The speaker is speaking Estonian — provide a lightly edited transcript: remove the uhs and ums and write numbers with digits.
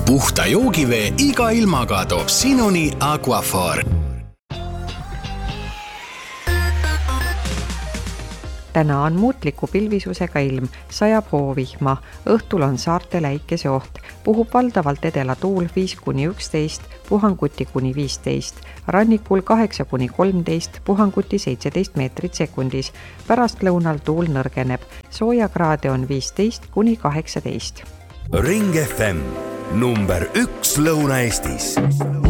puhta joogivee iga ilmaga toob sinuni Aquaphor. Täna on muutliku pilvisusega ilm, sajab hoovihma, õhtul on saarte läikese oht, puhub valdavalt edela tuul 5-11, puhanguti kuni 15, rannikul 8-13, puhanguti 17 meetrit sekundis, pärast lõunal tuul nõrgeneb, soojakraade on 15-18. Ring FM number 1 Lõuna-Eestis.